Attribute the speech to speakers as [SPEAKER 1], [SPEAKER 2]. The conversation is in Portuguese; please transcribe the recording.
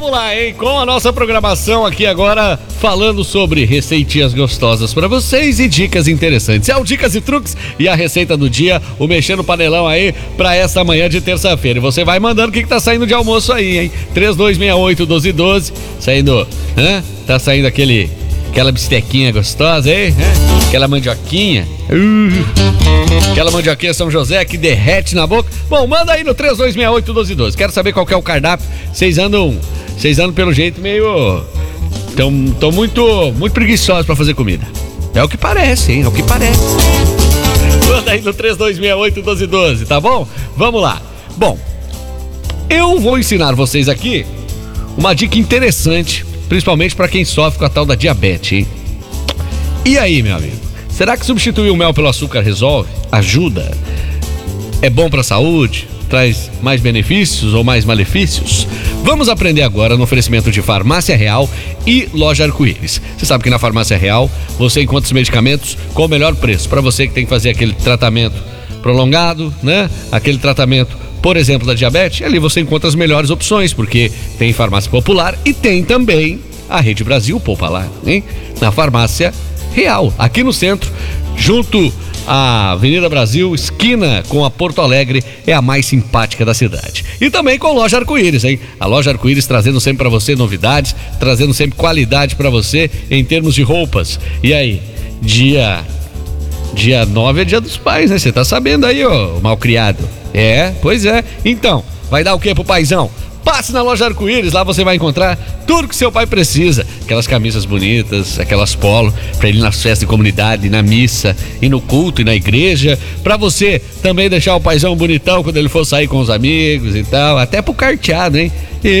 [SPEAKER 1] vamos lá, hein? Com a nossa programação aqui agora, falando sobre receitinhas gostosas pra vocês e dicas interessantes. É o Dicas e Truques e a receita do dia, o Mexer no Panelão aí pra essa manhã de terça-feira. E você vai mandando o que tá saindo de almoço aí, hein? 3268-1212, saindo, tá saindo aquela bistequinha gostosa, hein? Aquela mandioquinha. Aquela mandioquinha São José que derrete na boca. Bom, manda aí no 3268-1212. Quero saber qual que é o cardápio. Vocês andam pelo jeito meio... Tão muito preguiçosos pra fazer comida. É o que parece, hein? É o que parece. Manda aí no 3268-1212, tá bom? Vamos lá. Bom, eu vou ensinar vocês aqui uma dica interessante, principalmente pra quem sofre com a tal da diabetes, hein? E aí, meu amigo? Será que substituir o mel pelo açúcar resolve? Ajuda? É bom pra saúde? Traz mais benefícios ou mais malefícios? Vamos aprender agora no oferecimento de Farmácia Real e Loja Arco-Íris. Você sabe que na Farmácia Real você encontra os medicamentos com o melhor preço. Para você que tem que fazer aquele tratamento prolongado, né? Aquele tratamento, por exemplo, da diabetes, ali você encontra as melhores opções, porque tem farmácia popular e tem também a Rede Brasil Popular, hein? Na Farmácia Real, aqui no centro, junto à Avenida Brasil, esquina com a Porto Alegre, é a mais simpática da cidade. E também com a Loja Arco-Íris, hein? A Loja Arco-Íris trazendo sempre para você novidades, trazendo sempre qualidade para você em termos de roupas. E aí, dia 9 é dia dos pais, né? Você tá sabendo aí, ô malcriado. É, pois é. Então, vai dar o que pro paizão? Passe na Loja Arco-Íris, lá você vai encontrar tudo que seu pai precisa. Aquelas camisas bonitas, aquelas polo, pra ele ir nas festas de comunidade, na missa, e no culto, e na igreja. Pra você também deixar o paizão bonitão quando ele for sair com os amigos e tal. Até pro carteado, hein?